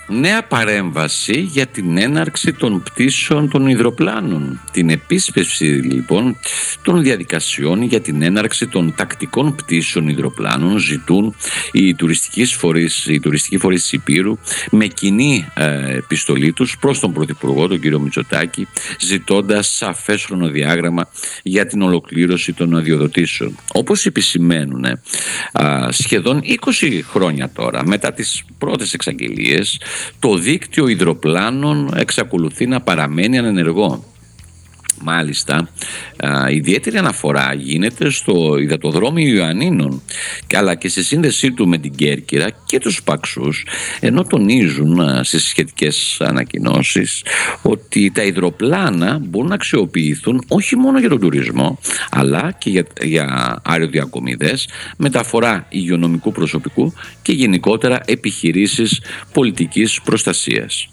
Νέα παρέμβαση για την έναρξη των πτήσεων των υδροπλάνων. Την επίσπευση λοιπόν των διαδικασιών για την έναρξη των τακτικών πτήσεων υδροπλάνων ζητούν οι τουριστικοί φορείς της Υπήρου με κοινή επιστολή τους προς τον Πρωθυπουργό, τον κύριο Μητσοτάκη, ζητώντας σαφές χρονοδιάγραμμα για την ολοκλήρωση των αδειοδοτήσεων. Όπως επισημαίνουν σχεδόν 20 χρόνια τώρα μετά τις πρώτες εξαγγελίες, το δίκτυο υδροπλάνων εξακολουθεί να παραμένει ανενεργό. Μάλιστα, ιδιαίτερη αναφορά γίνεται στο υδατοδρόμιο Ιωαννίνων αλλά και στη σύνδεσή του με την Κέρκυρα και τους Παξούς, ενώ τονίζουν στις σχετικές ανακοινώσεις ότι τα υδροπλάνα μπορούν να αξιοποιηθούν όχι μόνο για τον τουρισμό αλλά και για αεροδιακομιδές, μεταφορά υγειονομικού προσωπικού και γενικότερα επιχειρήσεις πολιτικής προστασίας.